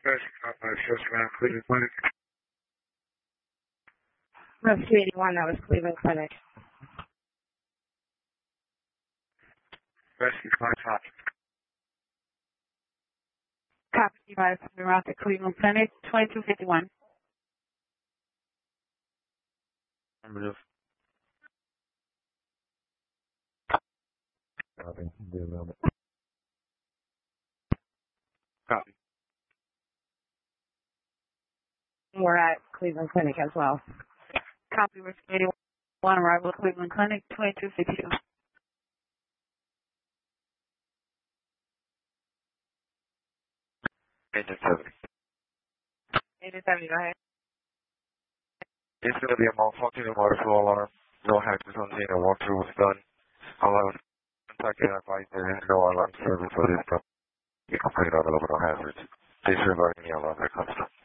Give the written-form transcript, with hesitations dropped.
Rescue 556 Cleveland Clinic. Rescue 81, that was Cleveland Clinic. Rescue 55. Copy 5, coming around to Cleveland Clinic, 2251. Affirmative. Copy. Copy. We're at Cleveland Clinic as well. Copy, Rescue 81, arrival at Cleveland Clinic, 2252. 870. 870, go ahead. It's going to be a malfunctioning water flow alarm. No hackers on scene. A walkthrough was done. Allow contact identified there. No alarm service for this. You complain on the level hazards. Please regarding the alarm that comes.